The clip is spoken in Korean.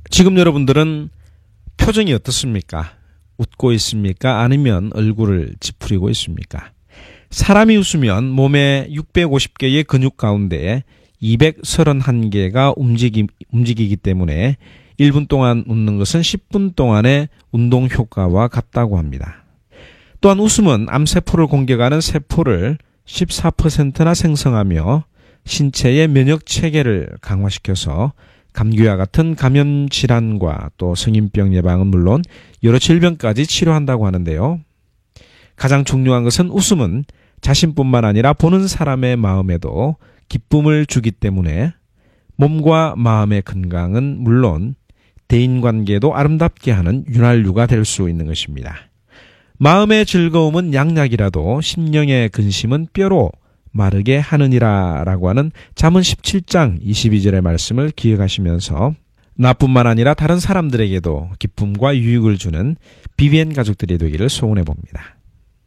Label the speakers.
Speaker 1: 지금 여러분들은 표정이 어떻습니까? 웃고 있습니까? 아니면 얼굴을 찌푸리고 있습니까? 사람이 웃으면 몸의 650개의 근육 가운데 231개가 움직이기 때문에 1분 동안 웃는 것은 10분 동안의 운동 효과와 같다고 합니다. 또한 웃음은 암세포를 공격하는 세포를 14%나 생성하며 신체의 면역 체계를 강화시켜서 감기와 같은 감염 질환과 또 성인병 예방은 물론 여러 질병까지 치료한다고 하는데요. 가장 중요한 것은 웃음은 자신뿐만 아니라 보는 사람의 마음에도 기쁨을 주기 때문에 몸과 마음의 건강은 물론 대인관계도 아름답게 하는 윤활유가 될 수 있는 것입니다. 마음의 즐거움은 양약이라도 심령의 근심은 뼈로 마르게 하느니라 라고 하는 잠언 17장 22절의 말씀을 기억하시면서 나뿐만 아니라 다른 사람들에게도 기쁨과 유익을 주는 BBN 가족들이 되기를 소원해 봅니다.